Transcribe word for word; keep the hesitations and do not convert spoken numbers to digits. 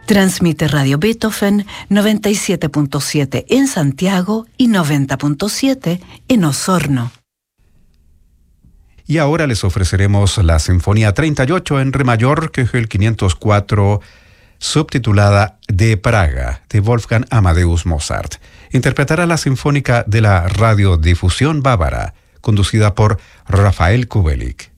Transmite Radio Beethoven noventa y siete punto siete en Santiago y noventa punto siete en Osorno. Y ahora les ofreceremos la Sinfonía treinta y ocho en Re mayor, que es el quinientos cuatro, subtitulada De Praga, de Wolfgang Amadeus Mozart. Interpretará la Sinfónica de la Radiodifusión Bávara, conducida por Rafael Kubelik.